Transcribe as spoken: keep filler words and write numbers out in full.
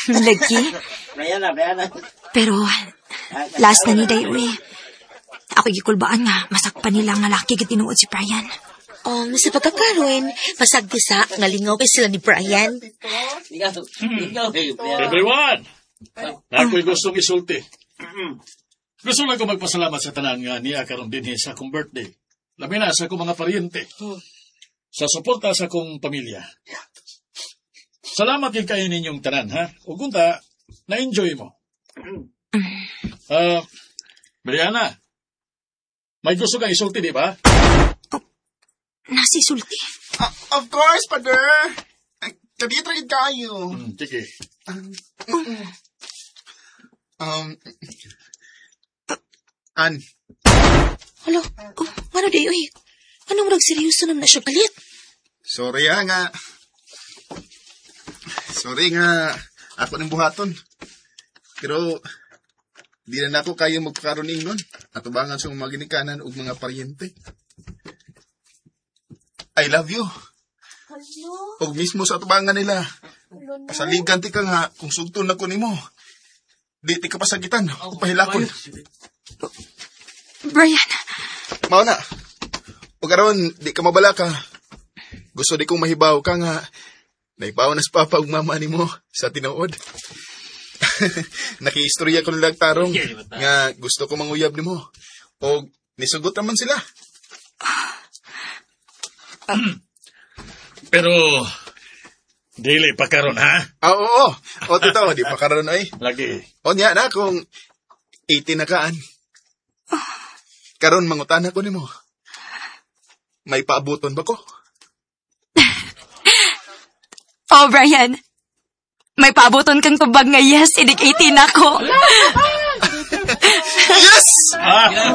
Lagi. Brianna, Brianna. Pero, last na ni Dayo eh. Ako gikulbaan nga, masakpan nilang lalaki kitinuod si Brian. Um, sa pagkakaroon, pasagdisa, ngalingaw kay sila ni Brian. Everyone! Ako'y gustong isulti. Gusto lang ko magpasalamat sa tanan nga niya karon din sa akong birthday. Labi na sa akong mga paryente. Sa suporta sa akong pamilya. Salamat yung kayo ninyong tanan, ha? O kunta, na-enjoy mo. Ah, uh, Brianna, may gusto kang isulti, di ba? Nasisulti. Uh, of course, Pader. Kadit-ragid kayo. Hmm, sige. Um, um, An. Alo, oh, ano Dayo eh? Anong rag seryoso naman na siya galit? Sorry ha nga. Sorry nga. Ako ng buhaton. Pero, di na ako kayo magkakaroning nun. Atubangan sa mga ginikanan o mga paryente. I love you. Hello? O mismo sa atubangan nila. Pasaligan ti ka nga kung sugton na ko ni mo. Di ti ka pasagitan o pahilakon. Brian. Mao na. O karon di ka mabala ka. Gusto di kong mahibaw ka nga. Naibaw na sa papa ug mama ni mo sa tinuod. Nakiistorya ko nilang tarong nga gusto ko manguyab ni mo. O nisugot naman sila. Pero, dili pa karon ha? Ah, oo, oo. O, tito, di pa karon ay. Lagi. O, niya na, kung eighteen na kaan. Karon, mangutan ako ni mo. May paabuton ba ko? Oh, Brian. May paabuton kang tubag nga yes, idig eighteen ako. Yes! Ah!